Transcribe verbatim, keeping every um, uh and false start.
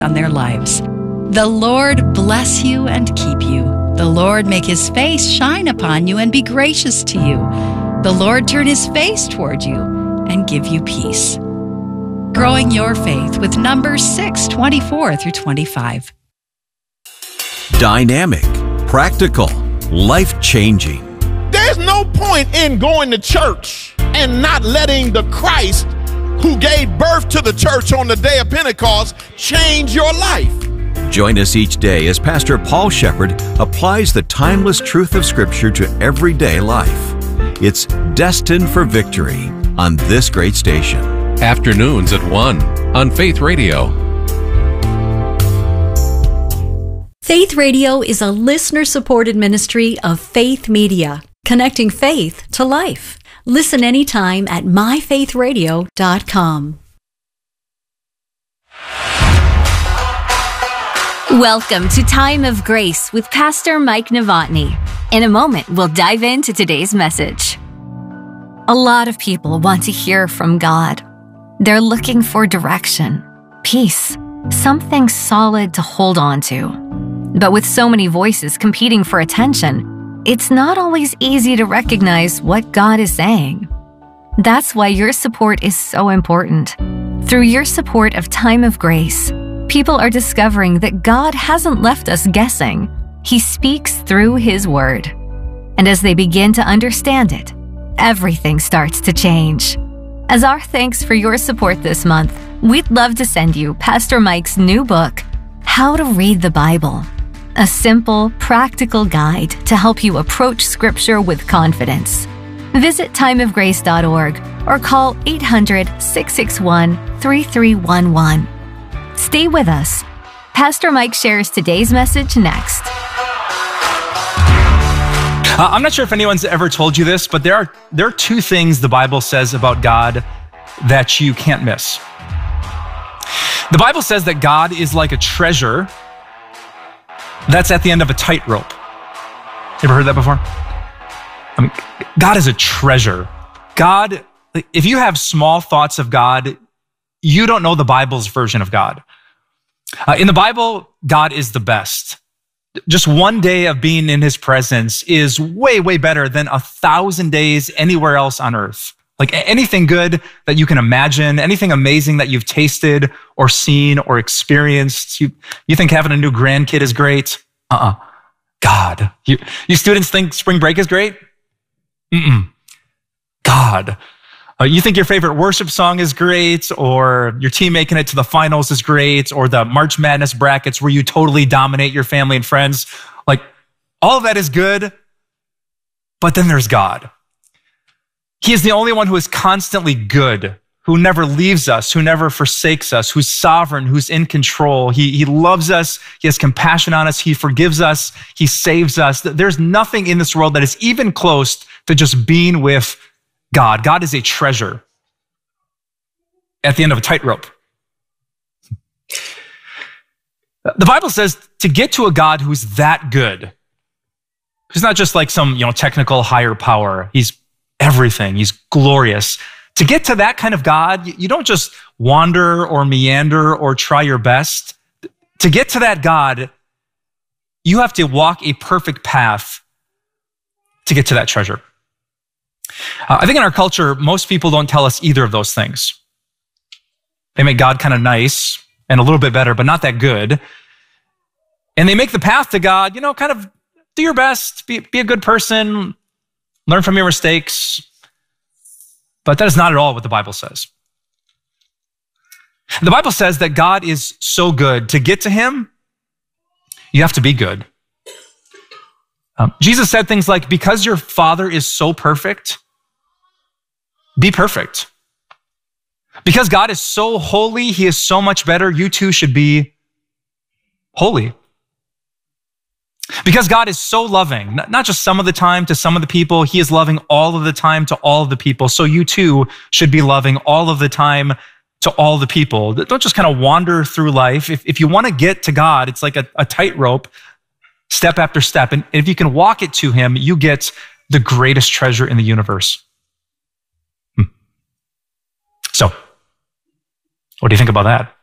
on their lives. The Lord bless you and keep you. The Lord make his face shine upon you and be gracious to you. The Lord turn his face toward you and give you peace. Growing your faith with Numbers six, twenty-four through twenty-five. Dynamic, practical, life-changing. There's no point in going to church and not letting the Christ who gave birth to the church on the day of Pentecost change your life. Join us each day as Pastor Paul Shepherd applies the timeless truth of Scripture to everyday life. It's Destined for Victory on this great station. Afternoons at one on Faith Radio. Faith Radio is a listener-supported ministry of Faith Media, connecting faith to life. Listen anytime at my faith radio dot com. Welcome to Time of Grace with Pastor Mike Novotny. In a moment, we'll dive into today's message. A lot of people want to hear from God. They're looking for direction, peace, something solid to hold on to. But with so many voices competing for attention, it's not always easy to recognize what God is saying. That's why your support is so important. Through your support of Time of Grace, people are discovering that God hasn't left us guessing. He speaks through His Word. And as they begin to understand it, everything starts to change. As our thanks for your support this month, we'd love to send you Pastor Mike's new book, How to Read the Bible. A simple, practical guide to help you approach Scripture with confidence. Visit time of grace dot org or call eight hundred, six six one, three three one one. Stay with us. Pastor Mike shares today's message next. Uh, I'm not sure if anyone's ever told you this, but there are there are two things the Bible says about God that you can't miss. The Bible says that God is like a treasure that's at the end of a tightrope. You ever heard that before? I mean, God is a treasure. God, if you have small thoughts of God, you don't know the Bible's version of God. Uh, in the Bible, God is the best. Just one day of being in His presence is way, way better than a thousand days anywhere else on earth. Like anything good that you can imagine, anything amazing that you've tasted or seen or experienced. You, you think having a new grandkid is great? Uh-uh. God. You, you students think spring break is great? Mm-mm. God. Uh, you think your favorite worship song is great, or your team making it to the finals is great, or the March Madness brackets where you totally dominate your family and friends. Like, all of that is good, but then there's God. He is the only one who is constantly good, who never leaves us, who never forsakes us, who's sovereign, who's in control. He, he loves us. He has compassion on us. He forgives us. He saves us. There's nothing in this world that is even close to just being with God. God is a treasure at the end of a tightrope. The Bible says to get to a God who's that good, who's not just like some, you know, technical higher power. He's everything. He's glorious. To get to that kind of God, you don't just wander or meander or try your best. To get to that God, you have to walk a perfect path to get to that treasure. Uh, I think in our culture, most people don't tell us either of those things. They make God kind of nice and a little bit better, but not that good. And they make the path to God, you know, kind of do your best, be, be a good person, learn from your mistakes. But that is not at all what the Bible says. The Bible says that God is so good. To get to Him, you have to be good. Um, Jesus said things like, because your Father is so perfect, be perfect. Because God is so holy, He is so much better, you too should be holy. Because God is so loving, not just some of the time to some of the people, He is loving all of the time to all of the people. So you too should be loving all of the time to all the people. Don't just kind of wander through life. If, if you want to get to God, it's like a, a tightrope, step after step. And if you can walk it to Him, you get the greatest treasure in the universe. Hmm. So, what do you think about that?